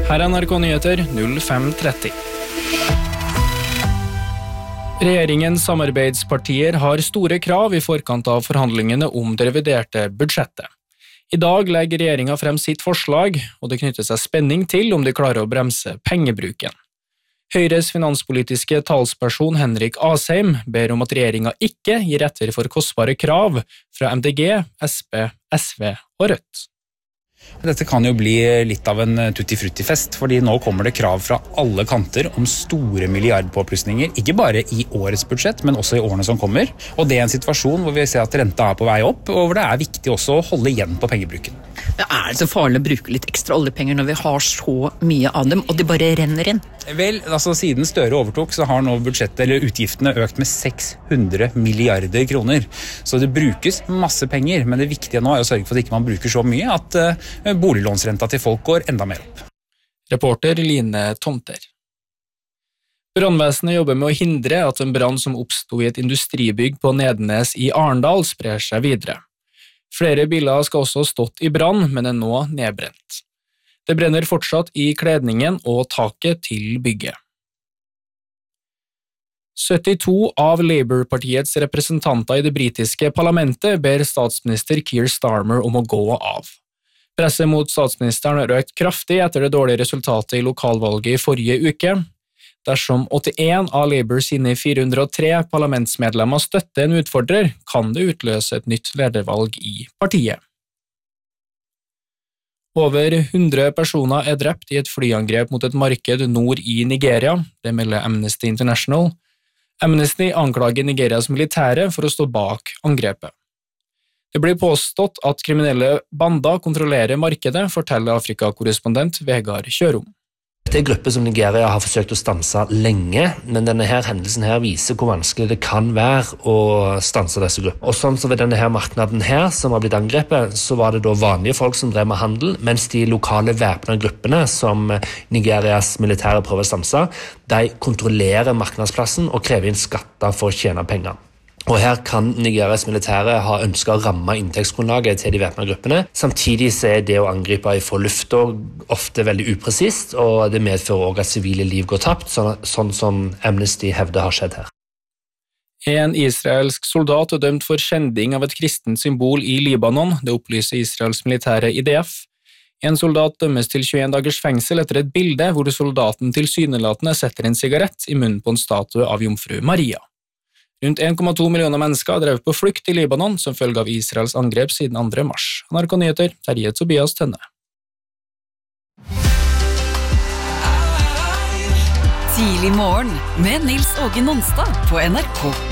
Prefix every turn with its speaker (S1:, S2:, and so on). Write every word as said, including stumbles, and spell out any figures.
S1: Her er N R K Nyheter null fem tretti. Regjeringens samarbeidspartier har store krav i forkant av forhandlingene om det reviderte budsjettet. I dag legger regjeringen frem sitt forslag, og det knytter seg spenning til om de klarer å bremse pengebruken. Høyres finanspolitiske talsperson Henrik Asheim ber om at regjeringen ikke gir etter for kostbare krav fra M D G, S P, S V og Rødt.
S2: Dette kan jo bli litt av en tutti-frutti-fest, fordi nå kommer det krav fra alle kanter om store milliardpåplussinger, ikke bare i årets budsjett, men også i årene som kommer. Og det er en situasjon hvor vi ser at renta er på vei opp, og hvor det er viktig også å holde igjen på pengebruken.
S3: Det er så farlig å bruke litt ekstra oljepenger når vi har så mye av dem, og de bare renner inn.
S2: Vel, altså siden Støre overtok, så har nå budsjettet, eller utgiftene økt med seks hundre milliarder kroner. Så det brukes masse penger, men det viktige nå er å sørge for at ikke man bruker så mye at uh, boliglånsrenta til folk går enda mer opp.
S1: Reporter Line Tomter. Brannvesenet jobber med å hindre at en brann som oppstod i et industribygg på Nedenes i Arendal sprer seg videre. Flere biler skal også ha stått i brann, men er nå nedbrent. Det brenner fortsatt i kledningen og taket til bygget. syttito av Labour-partiets representanter i det britiske parlamentet ber statsminister Keir Starmer om å gå av. Presset mot statsministeren har økt kraftig etter det dårlige resultatet i lokalvalget i forrige uke. Dersom åttien av Labour sine fire hundre og tre parlamentsmedlemmer støtter en utfordrer, kan det utløse et nytt ledervalg i partiet. Over hundre personer er drept i et flyangrep mot et marked nord i Nigeria, det melder Amnesty International. Amnesty anklager Nigerias militære for å stå bak angrepet. Det blir påstått at kriminelle bander kontrollerer markedet, forteller Afrika-korrespondent Vegard Kjørom.
S4: Det er grupper som Nigeria har forsøkt å stanse lenge, men denne her hendelsen her viser hvor vanskelig det kan være å stanse disse gruppene. Og sånn som ved denne her marknaden her, som har blitt angrepet, så var det da vanlige folk som drev med handel, mens de lokale væpnede gruppene som Nigerias militære prøver å stanse, de kontrollerer marknadsplassen og krever inn skatter for å tjene penger. Og her kan Nigerias militære ha ønsket å ramme inntektsgrunnlaget til de væpnede gruppene. Samtidig så er det å angripe fra lufta ofte veldig upresist, og det medfører også at sivile liv går tapt, sånn, sånn som Amnesty hevder har skjedd her.
S1: En israelsk soldat er dømt for skjending av et kristent symbol i Libanon, det opplyser Israels militære I D F. En soldat dømmes til tjueen dagers fengsel etter et bilde hvor soldaten tilsynelatende setter en sigarett i munnen på en statue av jomfru Maria. Rundt en komma to millioner mennesker har drevet på flukt i Libanon som følge av Israels angrep siden andre mars. N R K Nyheter, Terje Tobias Tønne.
S5: Tidlig morgen med Nils Åge Nonstad på N R K.